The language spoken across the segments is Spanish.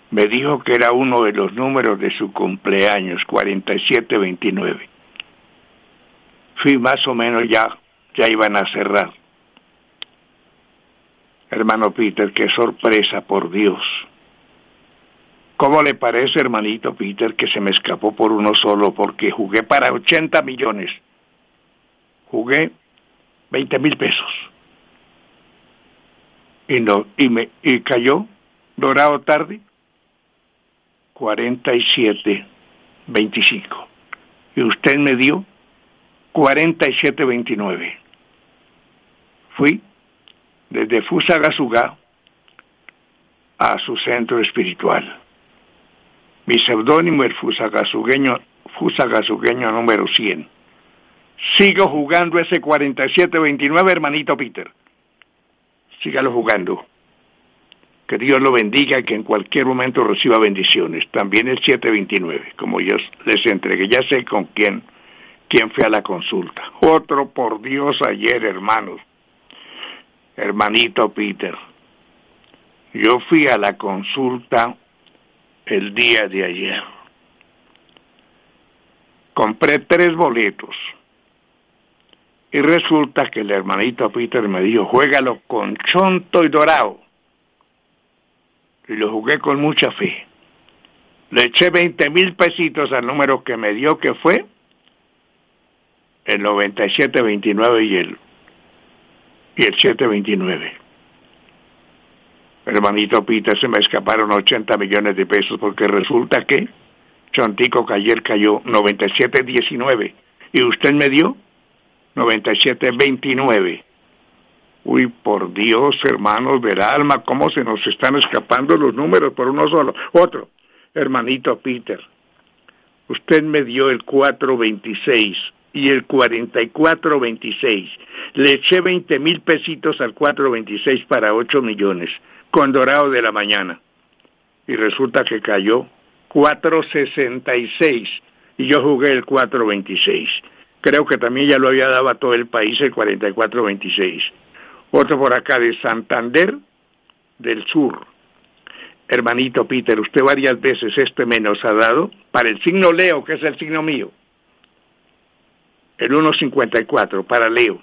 Me dijo que era uno de los números de su cumpleaños, 4729. Fui más o menos ya iban a cerrar. Hermano Peter, qué sorpresa, por Dios. ¿Cómo le parece, hermanito Peter, que se me escapó por uno solo? Porque jugué para 80 millones. Jugué 20,000 pesos. Y cayó, dorado tarde, 47.25. Y usted me dio 47.29. Fui desde Fusagasugá a su centro espiritual. Mi seudónimo es Fusagasugueño número 100. Sigo jugando ese 47.29, hermanito Peter. Sígalo jugando. Que Dios lo bendiga y que en cualquier momento reciba bendiciones. También el 729, como yo les entregué. Ya sé con quién fue a la consulta. Otro, por Dios, ayer, hermanos. Hermanito Peter. Yo fui a la consulta el día de ayer. Compré 3 boletos. Y resulta que el hermanito Peter me dijo, juégalo con Chonto y Dorado. Y lo jugué con mucha fe. Le eché 20,000 pesitos al número que me dio, que fue el 9729 y el 729. Hermanito Peter, se me escaparon 80 millones de pesos porque resulta que Chontico ayer cayó 97.19 y usted me dio 97.29. Uy, por Dios, hermanos del alma, cómo se nos están escapando los números por uno solo. Otro, hermanito Peter, usted me dio el 426 y el 4426. Le eché 20,000 pesitos al 426 para 8 millones, con Dorado de la mañana. Y resulta que cayó 466 y yo jugué el 426. Creo que también ya lo había dado a todo el país el 4426. Otro por acá de Santander del Sur. Hermanito Peter, usted varias veces me nos ha dado para el signo Leo, que es el signo mío. El 1.54 para Leo.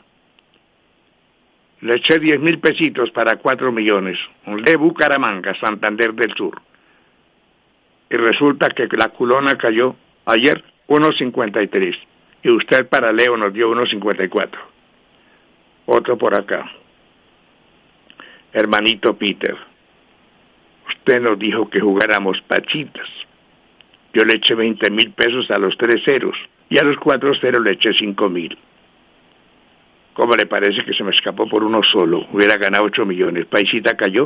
Le eché 10,000 pesitos para 4 millones. De Bucaramanga, Santander del Sur. Y resulta que la culona cayó ayer 1.53. Y usted para Leo nos dio 1.54. Otro por acá. Hermanito Peter, usted nos dijo que jugáramos pachitas. Yo le eché 20,000 pesos a los 3 ceros. Y a los 4 ceros le eché 5,000. ¿Cómo le parece que se me escapó por uno solo? Hubiera ganado 8 millones. Paisita cayó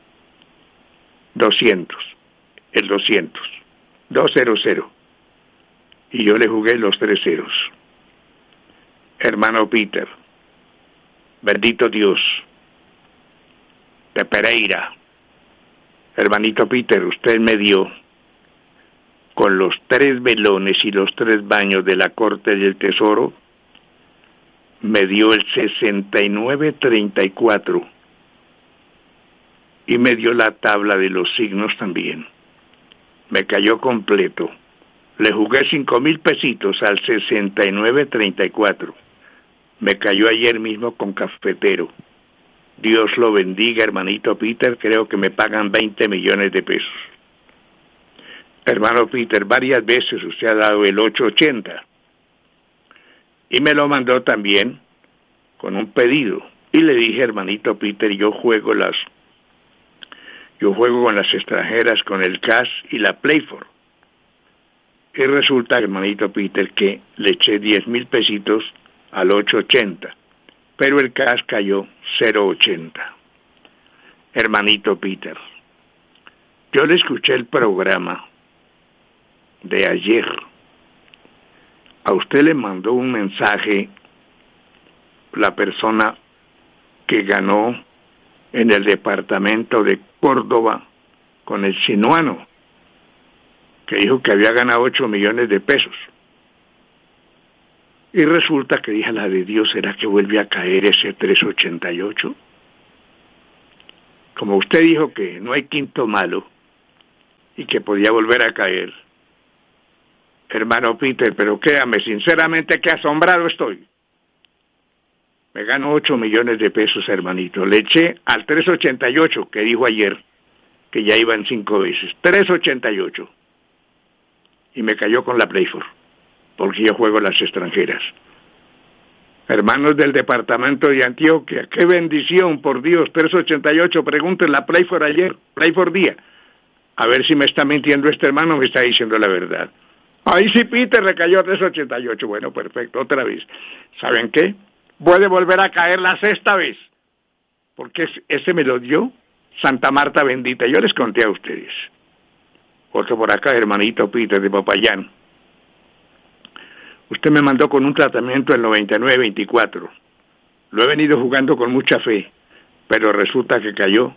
200. El 200. 200. Y yo le jugué los 3 ceros. Hermano Peter, bendito Dios, de Pereira. Hermanito Peter, usted me dio con los 3 velones y los 3 baños de la Corte del Tesoro, me dio el 6934 y me dio la tabla de los signos también. Me cayó completo. Le jugué 5,000 pesitos al 6934. Me cayó ayer mismo con cafetero. Dios lo bendiga, hermanito Peter. Creo que me pagan 20 millones de pesos. Hermano Peter, varias veces usted ha dado el 880. Y me lo mandó también con un pedido. Y le dije, hermanito Peter, yo juego con las extranjeras, con el CAS y la Playfor. Y resulta, hermanito Peter, que le eché 10,000 pesitos al 880. Pero el CAS cayó 0.80. Hermanito Peter, yo le escuché el programa de ayer. A usted le mandó un mensaje la persona que ganó en el departamento de Córdoba con el sinuano, que dijo que había ganado 8 millones de pesos. Y resulta que dije, la de Dios, ¿será que vuelve a caer ese 388? Como usted dijo que no hay quinto malo, y que podía volver a caer. Hermano Peter, pero créame, sinceramente que asombrado estoy. Me gano 8 millones de pesos, hermanito. Le eché al 388 que dijo ayer, que ya iban 5 veces. 388. Y me cayó con la Playfor, porque yo juego las extranjeras. Hermanos del departamento de Antioquia, qué bendición, por Dios. 388, pregunten la Playfor ayer, Playfor día. A ver si me está mintiendo este hermano o me está diciendo la verdad. Ahí sí, Peter, le cayó 388. Bueno, perfecto, otra vez. ¿Saben qué? Puede volver a caer la sexta vez, porque ese me lo dio Santa Marta bendita. Yo les conté a ustedes. Otro por acá, hermanito Peter de Popayán. Usted me mandó con un tratamiento el 99-24. Lo he venido jugando con mucha fe, pero resulta que cayó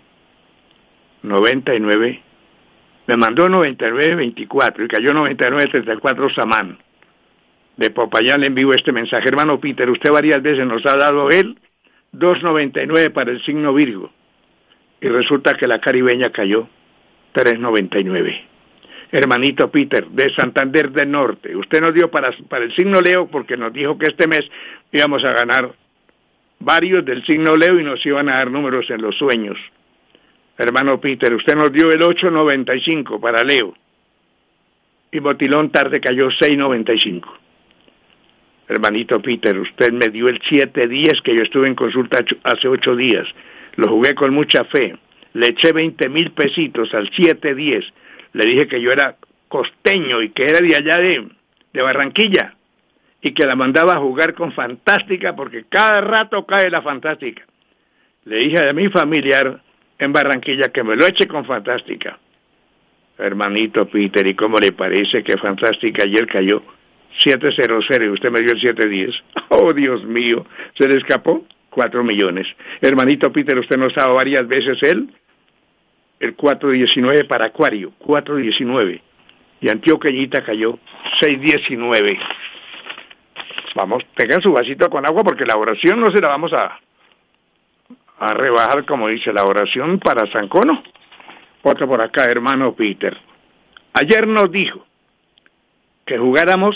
99. Me mandó 99-24 y cayó 99-34 Samán. De Popayán le envío este mensaje. Hermano Peter, usted varias veces nos ha dado él 2.99 para el signo Virgo. Y resulta que la caribeña cayó 3.99. Hermanito Peter, de Santander del Norte. Usted nos dio para el signo Leo porque nos dijo que este mes íbamos a ganar varios del signo Leo y nos iban a dar números en los sueños. Hermano Peter, usted nos dio el 8.95 para Leo. Y Botilón tarde cayó 6.95. Hermanito Peter, usted me dio el 7.10 que yo estuve en consulta hace 8 días. Lo jugué con mucha fe. Le eché 20,000 pesitos al 7.10. Le dije que yo era costeño y que era de allá de Barranquilla. Y que la mandaba a jugar con Fantástica porque cada rato cae la Fantástica. Le dije a mi familiar en Barranquilla que me lo eche con Fantástica. Hermanito Peter, ¿y cómo le parece que Fantástica ayer cayó 700 y usted me dio el 710? Oh, Dios mío, ¿se le escapó? 4 millones. Hermanito Peter, usted nos ha dado varias veces el 419 para Acuario, 419. Y Antioqueñita cayó 619. Vamos, tengan su vasito con agua porque la oración no se la vamos a rebajar, como dice la oración para Sancono. Otro por acá, hermano Peter. Ayer nos dijo que jugáramos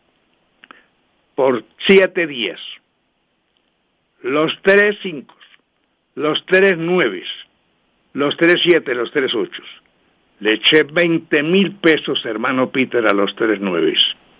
por 7 días. Los 3 5, los 3 9, los 3 7, los 3 8. Le eché 20,000 pesos, hermano Peter, a los 3 9.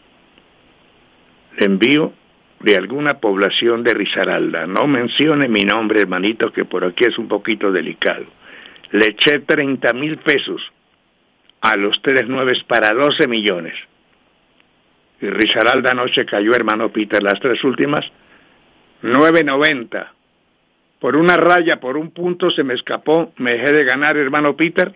Le envío de alguna población de Risaralda. No mencione mi nombre, hermanito, que por aquí es un poquito delicado. Le eché 30,000 pesos a los 3 9 para 12 millones. Y Risaralda anoche cayó, hermano Peter, las 3 últimas, 9.90. Por una raya, por un punto se me escapó, me dejé de ganar, hermano Peter,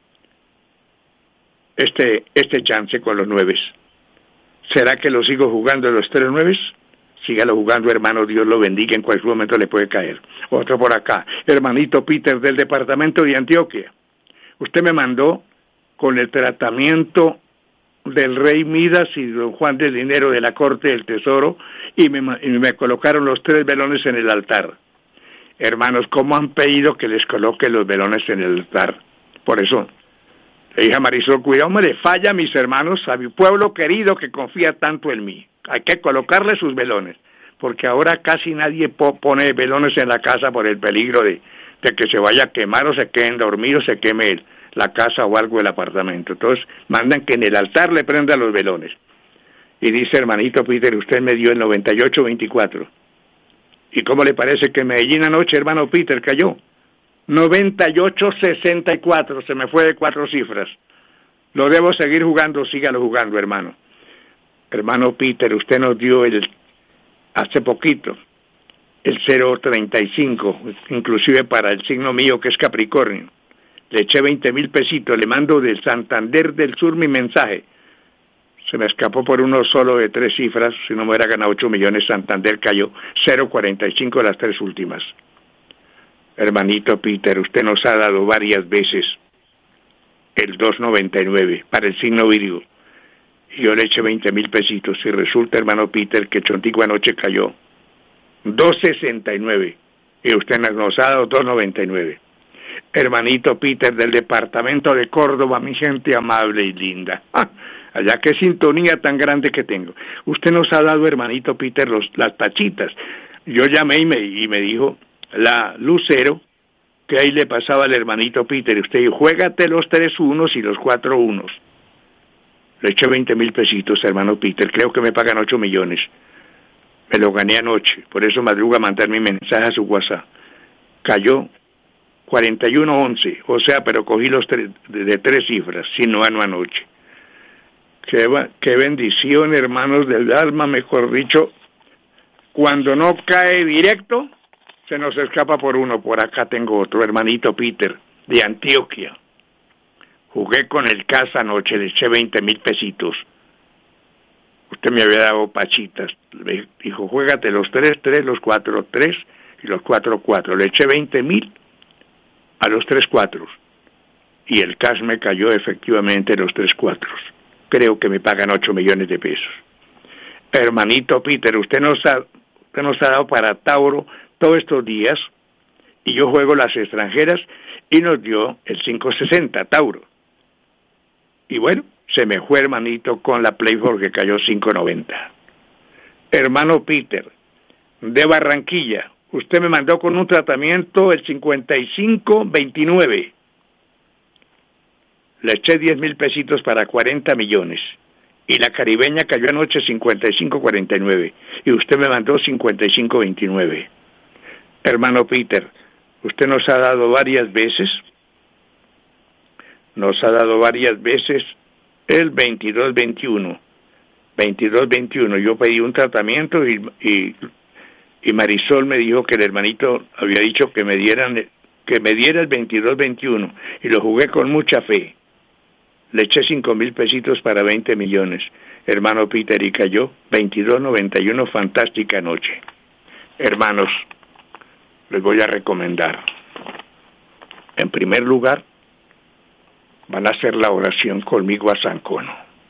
este chance con los 9. ¿Será que lo sigo jugando en los 3 9? Sígalo jugando, hermano, Dios lo bendiga, en cualquier momento le puede caer. Otro por acá, hermanito Peter del departamento de Antioquia. Usted me mandó con el tratamiento del rey Midas y don Juan del Dinero de la Corte del Tesoro y me colocaron los 3 velones en el altar. Hermanos, ¿cómo han pedido que les coloque los velones en el altar? Por eso, le dije a Marisol, cuidado, me le falla a mis hermanos, a mi pueblo querido que confía tanto en mí. Hay que colocarle sus velones, porque ahora casi nadie pone velones en la casa por el peligro de que se vaya a quemar o se queden dormidos, se queme la casa o algo del apartamento. Entonces, mandan que en el altar le prendan los velones. Y dice, hermanito Peter, usted me dio el 98-24. ¿Y cómo le parece que Medellín anoche, hermano Peter, cayó? 98-64, se me fue de 4 cifras. Lo debo seguir jugando, sígalo jugando, hermano. Hermano Peter, usted nos dio hace poquito el 035, inclusive para el signo mío que es Capricornio. Le eché 20,000 pesitos, le mando del Santander del Sur mi mensaje. Se me escapó por uno solo de 3 cifras, si no me hubiera ganado 8 millones, Santander cayó 0.45 de las 3 últimas. Hermanito Peter, usted nos ha dado varias veces el 2.99 para el signo Virgo. Yo le eché 20,000 pesitos y resulta, hermano Peter, que Chontico anoche cayó 2.69 y usted nos ha dado 2.99. Hermanito Peter del departamento de Córdoba, mi gente amable y linda. Allá qué sintonía tan grande que tengo. Usted nos ha dado, hermanito Peter, las tachitas. Yo llamé y me dijo la Lucero que ahí le pasaba al hermanito Peter. Y usted dijo, juégate los 3 unos y los 4 unos. Le eché 20,000 pesitos, hermano Peter. Creo que me pagan 8 millones. Me lo gané anoche. Por eso madruga a mandar mi mensaje a su WhatsApp. Cayó 41-11. O sea, pero cogí los de 3 cifras, si no anoche. Qué bendición, hermanos del alma, mejor dicho. Cuando no cae directo, se nos escapa por uno. Por acá tengo otro, hermanito Peter, de Antioquia. Jugué con el Casa anoche, le eché 20,000 pesitos. Usted me había dado pachitas. Me dijo, juégate los 3-3, los 4-3 y los 4-4. Le eché 20,000 a los 3-4. Y el cash me cayó efectivamente los 3-4. Creo que me pagan 8 millones de pesos. Hermanito Peter, usted nos ha dado para Tauro todos estos días, y yo juego las extranjeras, y nos dio el 560, Tauro. Y bueno, se me fue, hermanito, con la Playboy que cayó 590. Hermano Peter, de Barranquilla, usted me mandó con un tratamiento el 5529. Le eché 10,000 pesitos para 40 millones. Y la caribeña cayó anoche 55.49 y usted me mandó 55.29. Hermano Peter, usted nos ha dado varias veces el 22-21. 22-21, yo pedí un tratamiento y Marisol me dijo que el hermanito había dicho que me diera el 22-21 y lo jugué con mucha fe. Le eché 5,000 pesitos para 20 millones. Hermano Peter, y cayó 22.91, fantástica noche. Hermanos, les voy a recomendar. En primer lugar, van a hacer la oración conmigo a San Cono.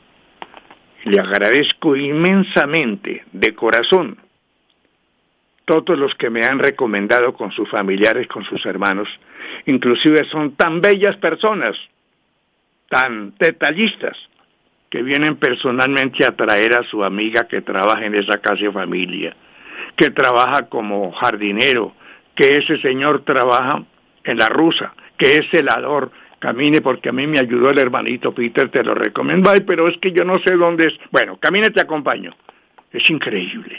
Le agradezco inmensamente, de corazón, todos los que me han recomendado con sus familiares, con sus hermanos. Inclusive son tan bellas personas, tan detallistas, que vienen personalmente a traer a su amiga que trabaja en esa casa de familia, que trabaja como jardinero, que ese señor trabaja en la rusa, que es celador. Camine porque a mí me ayudó el hermanito Peter, te lo recomiendo. Ay, pero es que yo no sé dónde es. Bueno, camine, te acompaño. Es increíble.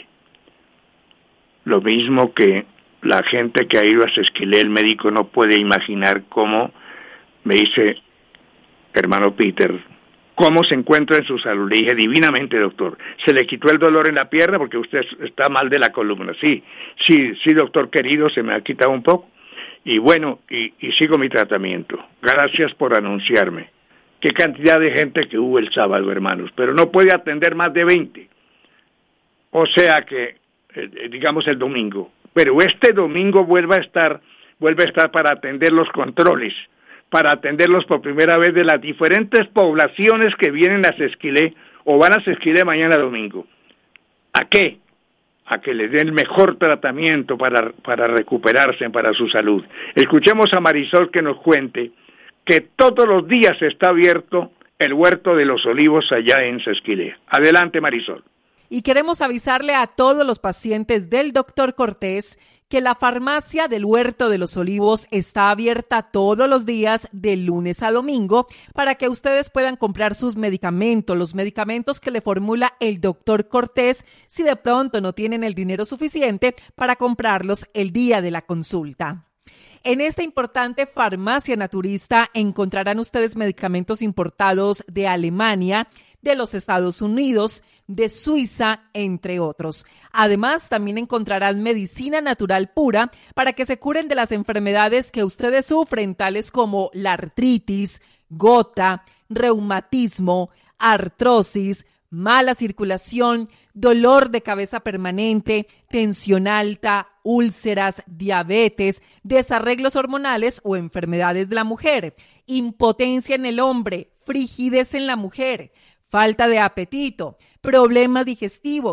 Lo mismo que la gente que ha ido a Sesquilé, el médico no puede imaginar cómo me dice, hermano Peter, ¿cómo se encuentra en su salud? Le dije, divinamente, doctor. ¿Se le quitó el dolor en la pierna porque usted está mal de la columna? Sí, doctor querido, se me ha quitado un poco. Y bueno, y sigo mi tratamiento. Gracias por anunciarme. Qué cantidad de gente que hubo el sábado, hermanos, pero no puede atender más de 20. O sea que, digamos el domingo. Pero este domingo vuelve a estar para atender los controles, para atenderlos por primera vez de las diferentes poblaciones que vienen a Sesquilé o van a Sesquilé mañana domingo. ¿A qué? A que les den el mejor tratamiento para recuperarse, para su salud. Escuchemos a Marisol que nos cuente que todos los días está abierto el Huerto de los Olivos allá en Sesquilé. Adelante, Marisol. Y queremos avisarle a todos los pacientes del Dr. Cortés que la farmacia del Huerto de los Olivos está abierta todos los días de lunes a domingo para que ustedes puedan comprar sus medicamentos, los medicamentos que le formula el Dr. Cortés, si de pronto no tienen el dinero suficiente para comprarlos el día de la consulta. En esta importante farmacia naturista encontrarán ustedes medicamentos importados de Alemania, de los Estados Unidos, de Suiza, entre otros. Además, también encontrarán medicina natural pura para que se curen de las enfermedades que ustedes sufren, tales como la artritis, gota, reumatismo, artrosis, mala circulación, dolor de cabeza permanente, tensión alta, úlceras, diabetes, desarreglos hormonales o enfermedades de la mujer, impotencia en el hombre, frigidez en la mujer, falta de apetito, problemas digestivos,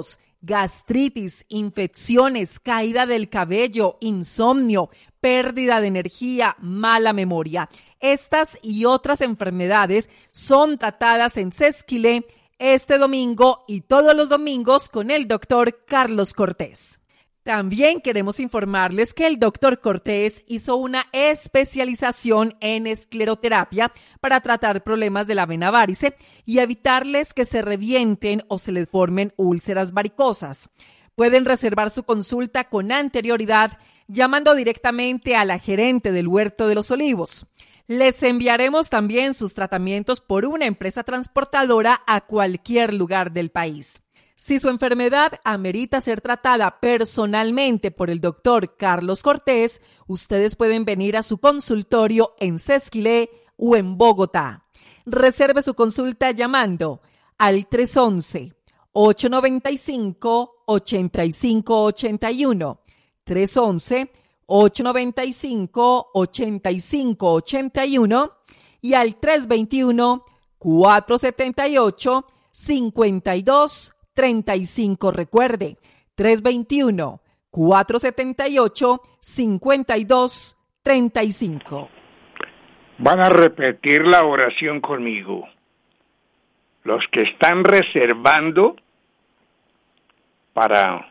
gastritis, infecciones, caída del cabello, insomnio, pérdida de energía, mala memoria. Estas y otras enfermedades son tratadas en Sesquilé este domingo y todos los domingos con el doctor Carlos Cortés. También queremos informarles que el doctor Cortés hizo una especialización en escleroterapia para tratar problemas de la vena varice y evitarles que se revienten o se les formen úlceras varicosas. Pueden reservar su consulta con anterioridad llamando directamente a la gerente del Huerto de los Olivos. Les enviaremos también sus tratamientos por una empresa transportadora a cualquier lugar del país. Si su enfermedad amerita ser tratada personalmente por el doctor Carlos Cortés, ustedes pueden venir a su consultorio en Sesquilé o en Bogotá. Reserve su consulta llamando al 311-895-8581, 311-895-8581 y al 321-478-5235. Recuerde, 321-478-5235. Van a repetir la oración conmigo. Los que están reservando para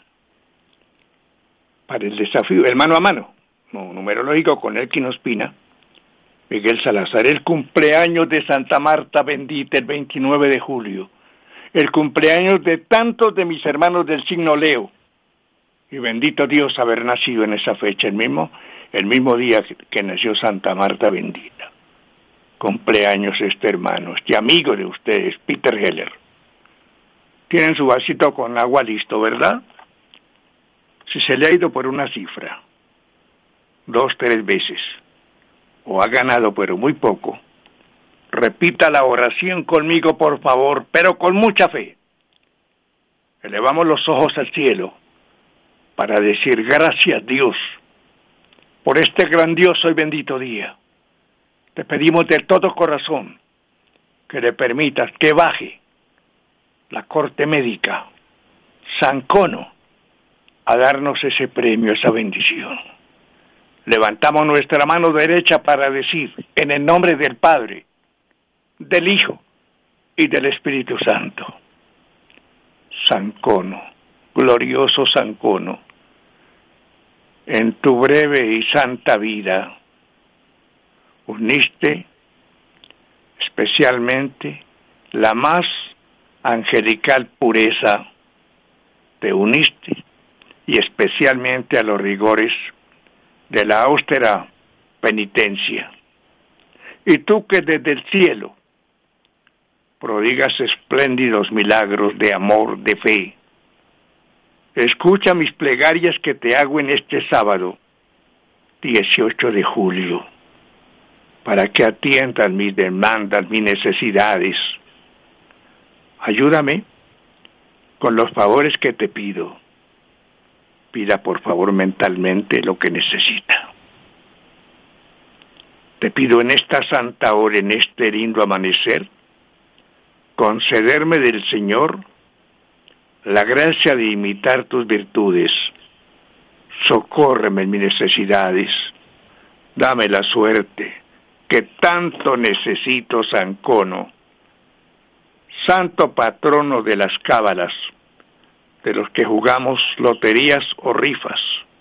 el desafío, el mano a mano, numerológico con Elkin Ospina, Miguel Salazar, el cumpleaños de Santa Marta bendita el 29 de julio. El cumpleaños de tantos de mis hermanos del signo Leo. Y bendito Dios haber nacido en esa fecha, el mismo día que nació Santa Marta bendita. Cumpleaños este hermano, este amigo de ustedes, Peter Heller. Tienen su vasito con agua listo, ¿verdad? Si se le ha ido por una cifra, 2, 3 veces, o ha ganado pero muy poco, repita la oración conmigo, por favor, pero con mucha fe. Elevamos los ojos al cielo para decir gracias, Dios, por este grandioso y bendito día. Te pedimos de todo corazón que le permitas que baje la corte médica, San Cono, a darnos ese premio, esa bendición. Levantamos nuestra mano derecha para decir, en el nombre del Padre, del Hijo y del Espíritu Santo. San Cono, glorioso San Cono, en tu breve y santa vida uniste especialmente la más angelical pureza, te uniste y especialmente a los rigores de la austera penitencia. Y tú que desde el cielo prodigas espléndidos milagros de amor, de fe, escucha mis plegarias que te hago en este sábado, 18 de julio, para que atiendas mis demandas, mis necesidades. Ayúdame con los favores que te pido. Pida por favor mentalmente lo que necesita. Te pido en esta santa hora, en este lindo amanecer, concederme del Señor la gracia de imitar tus virtudes. Socórreme en mis necesidades. Dame la suerte que tanto necesito, San Cono, santo patrono de las cábalas, de los que jugamos loterías o rifas.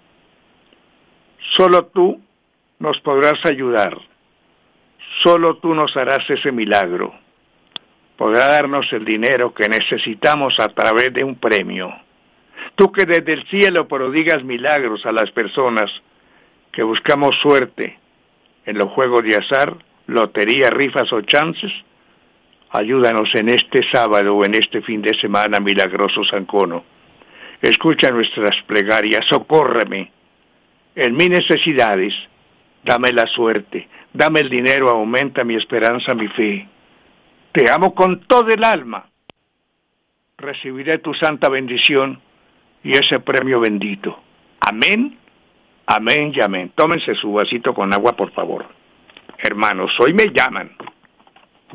Solo tú nos podrás ayudar. Solo tú nos harás ese milagro. Podrá darnos el dinero que necesitamos a través de un premio. Tú que desde el cielo prodigas milagros a las personas que buscamos suerte en los juegos de azar, lotería, rifas o chances, ayúdanos en este sábado o en este fin de semana, milagroso San Cono. Escucha nuestras plegarias, socórreme en mis necesidades, dame la suerte, dame el dinero, aumenta mi esperanza, mi fe. Te amo con todo el alma. Recibiré tu santa bendición y ese premio bendito. Amén, amén y amén. Tómense su vasito con agua, por favor. Hermanos, hoy me llaman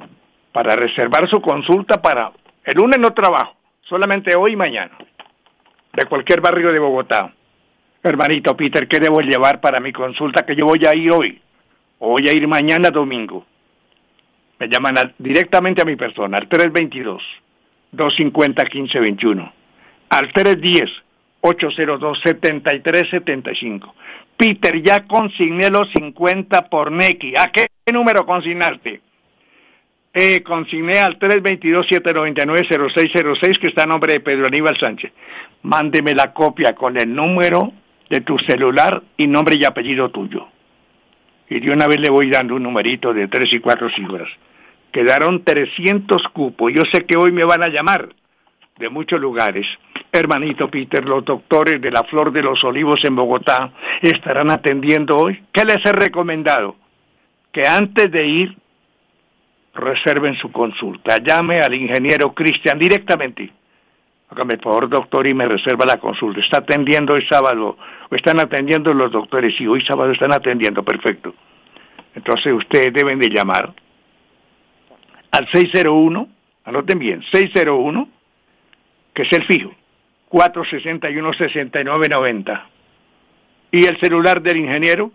para reservar su consulta para... El lunes no trabajo, solamente hoy y mañana. de cualquier barrio de Bogotá. Hermanito Peter, ¿qué debo llevar para mi consulta que yo voy a ir hoy? O voy a ir mañana domingo. Me llaman directamente a mi persona, al 322-250-1521. Al 310-802-7375. Peter, ya consigné los 50 por Nequi. ¿A qué número consignaste? Consigné al 322-799-0606, que está a nombre de Pedro Aníbal Sánchez. Mándeme la copia con el número de tu celular y nombre y apellido tuyo. Y de una vez le voy dando un numerito de 3 y 4 cifras. Quedaron 300 cupos. Yo sé que hoy me van a llamar de muchos lugares. Hermanito Peter, los doctores de la Flor de los Olivos en Bogotá estarán atendiendo hoy. ¿Qué les he recomendado? Que antes de ir, reserven su consulta. Llame al ingeniero Cristian directamente. Hágame el favor, doctor, y me reserva la consulta. Está atendiendo hoy sábado, o están atendiendo los doctores, y hoy sábado están atendiendo, perfecto. Entonces ustedes deben de llamar al 601, anoten bien, 601, que es el fijo, 461-6990. Y el celular del ingeniero,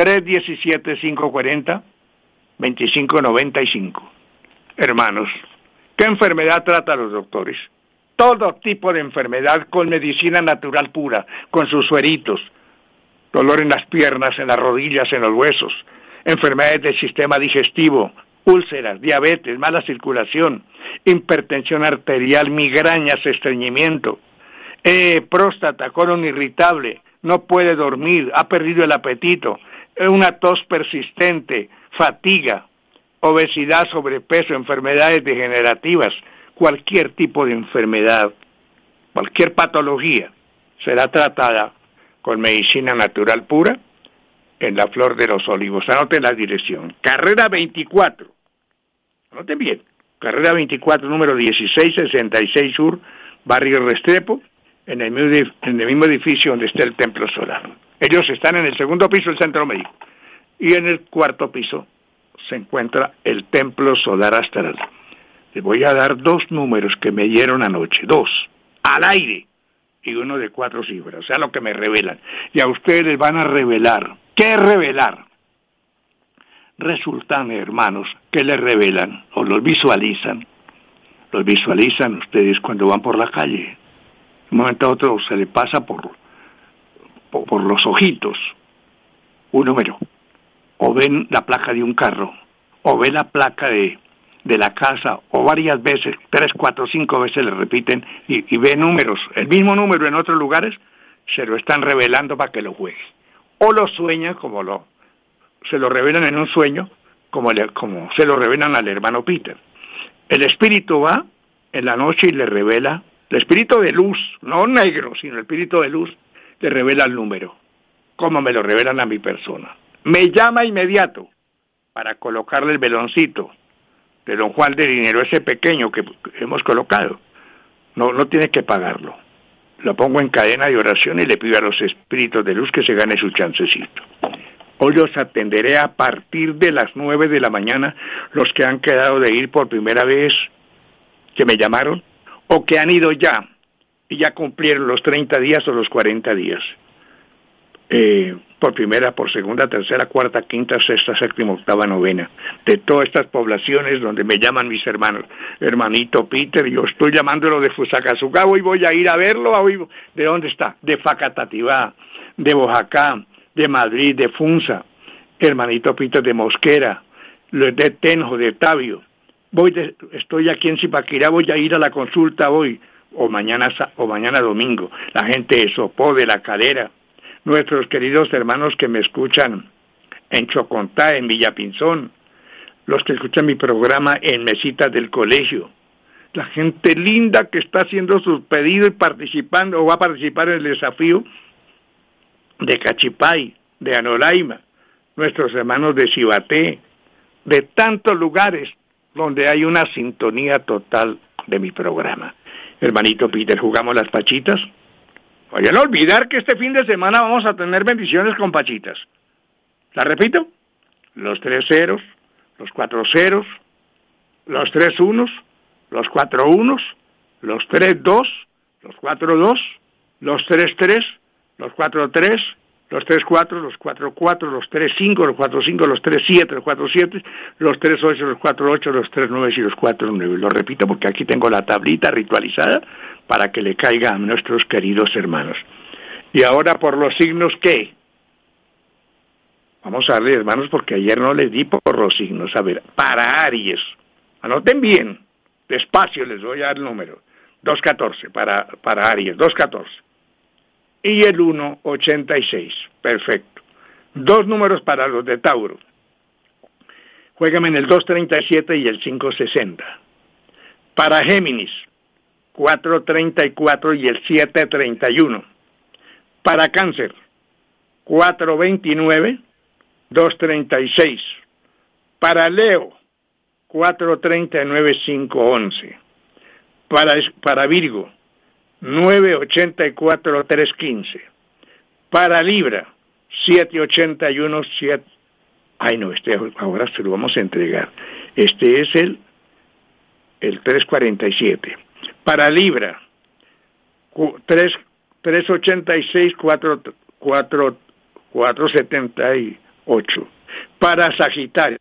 317-540-2595. Hermanos, ¿qué enfermedad trata a los doctores? Todo tipo de enfermedad con medicina natural pura, con sus sueritos, dolor en las piernas, en las rodillas, en los huesos, enfermedades del sistema digestivo, úlceras, diabetes, mala circulación, hipertensión arterial, migrañas, estreñimiento, próstata, colon irritable, no puede dormir, ha perdido el apetito, una tos persistente, fatiga, obesidad, sobrepeso, enfermedades degenerativas, cualquier tipo de enfermedad, cualquier patología será tratada con medicina natural pura en la Flor de los Olivos. Anoten la dirección. Carrera 24. Anoten bien. Carrera 24, número 1666 Sur, Barrio Restrepo, en el mismo edificio donde está el Templo Solar. Ellos están en el segundo piso del Centro Médico. Y en el cuarto piso se encuentra el Templo Solar Astral. Les voy a dar 2 números que me dieron anoche, 2, al aire, y uno de 4 cifras, o sea, lo que me revelan. Y a ustedes les van a revelar. ¿Qué revelar? Resultan, hermanos, que les revelan, o los visualizan. Los visualizan ustedes cuando van por la calle. De un momento a otro se le pasa por los ojitos un número, o ven la placa de un carro, o ven la placa de la casa, o varias veces, 3, 4, 5 veces le repiten y ve números, el mismo número en otros lugares, se lo están revelando para que lo juegue. O lo sueñan se lo revelan en un sueño, como se lo revelan al hermano Peter. El espíritu va en la noche y le revela, el espíritu de luz, no negro, sino el espíritu de luz, le revela el número, como me lo revelan a mi persona. Me llama inmediato para colocarle el veloncito de don Juan de dinero, ese pequeño que hemos colocado. No tiene que pagarlo. Lo pongo en cadena de oración y le pido a los espíritus de luz que se gane su chancecito. Hoy los atenderé a partir de las 9 de la mañana, los que han quedado de ir por primera vez, que me llamaron, o que han ido ya, y ya cumplieron los 30 días o los 40 días. Por primera, por segunda, tercera, cuarta, quinta, sexta, séptima, octava, novena, de todas estas poblaciones donde me llaman mis hermanos. Hermanito Peter, yo estoy llamándolo de Fusagasugá, hoy voy a ir a verlo. ¿De dónde está? De Facatativá, de Oaxaca, de Madrid, de Funza, hermanito Peter, de Mosquera, de Tenjo, de Tabio. Estoy aquí en Zipaquirá, voy a ir a la consulta hoy, o mañana domingo. La gente de Sopó, de La Calera, nuestros queridos hermanos que me escuchan en Chocontá, en Villapinzón, los que escuchan mi programa en mesitas del colegio, la gente linda que está haciendo sus pedidos y participando, o va a participar en el desafío de Cachipay, de Anolaima, nuestros hermanos de Cibaté, de tantos lugares donde hay una sintonía total de mi programa. Hermanito Peter, ¿jugamos las pachitas? Vayan a olvidar que este fin de semana vamos a tener bendiciones con pachitas. ¿La repito? Los 3 ceros, los 4 ceros, los 3 unos, los 4 unos, los 3 2, los 4 2, los 3-3, los 4-3, los 3-4, los 4-4, los 3-5, los 4-5, los 3-7, los 4-7, los 3-8, los 4-8, los 3-9 y los 4-9. Lo repito porque aquí tengo la tablita ritualizada para que le caiga a nuestros queridos hermanos. Y ahora por los signos, ¿qué? Vamos a darle, hermanos, porque ayer no les di por los signos. A ver, para Aries, anoten bien, despacio les voy a dar el número. 2-14, para Aries, 2-14. Y el 1-86, perfecto. 2 números para los de Tauro. Juégame en el 2-37 y el 5-60. Para Géminis, 4-34 y el 7-31. Para Cáncer, 4-29, 2-36. Para Leo, 4-39, 5-11. Para Virgo, 9-84, 3-15. Para Libra, 7-81, 7... Ay, no, ahora se lo vamos a entregar. Este es el 3-47. Para Libra, 3-86, 4-78. Para Sagitario,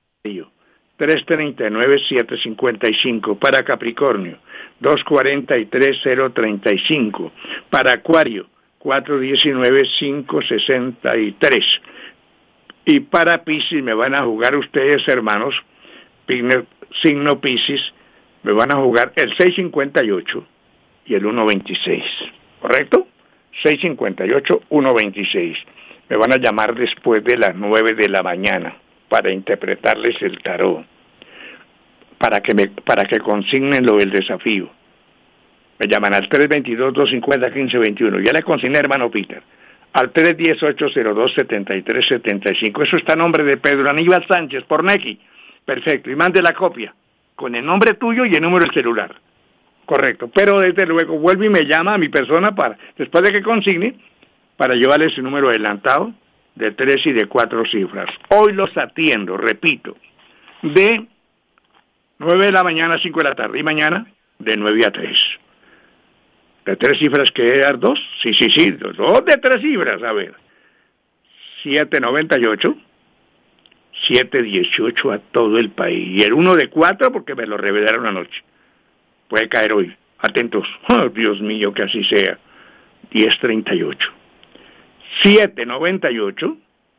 3-39, 7-55. Para Capricornio, 2-43, 0-35. Para Acuario, 4-19, 5-63. Y para Piscis me van a jugar ustedes, hermanos, signo Piscis, me van a jugar el 6-58 y el 1-26. ¿Correcto? 6-58, 1-26. Me van a llamar después de las 9 de la mañana para interpretarles el tarot, para que consignen lo del desafío. Me llaman al 322-250-1521. Ya le consigné, hermano Peter. Al 318-02-73-75. Eso está a nombre de Pedro Aníbal Sánchez, por Nequi. Perfecto. Y mande la copia con el nombre tuyo y el número del celular. Correcto. Pero desde luego vuelve y me llama a mi persona después de que consigne, para llevarle ese número adelantado de 3 y de 4 cifras. Hoy los atiendo, repito, de 9 de la mañana a 5 de la tarde y mañana de 9 a 3. ¿De 3 cifras que dar 2? Sí, 2 de 3 cifras, a ver. 798, 718 a todo el país. Y el 1 de 4 porque me lo revelaron anoche. Puede caer hoy. Atentos. Oh, Dios mío, que así sea. 1038. 798,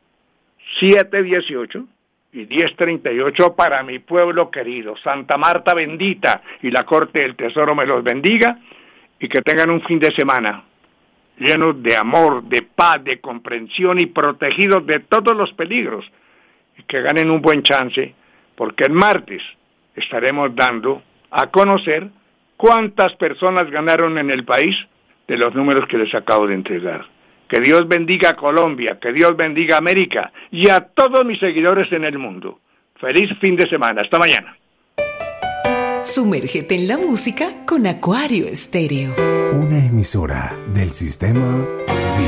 718 y 1038 para mi pueblo querido. Santa Marta bendita y la Corte del Tesoro me los bendiga y que tengan un fin de semana lleno de amor, de paz, de comprensión y protegidos de todos los peligros y que ganen un buen chance porque el martes estaremos dando a conocer cuántas personas ganaron en el país de los números que les acabo de entregar. Que Dios bendiga a Colombia, que Dios bendiga a América y a todos mis seguidores en el mundo. Feliz fin de semana. Hasta mañana. Sumérgete en la música con Acuario Estéreo. Una emisora del sistema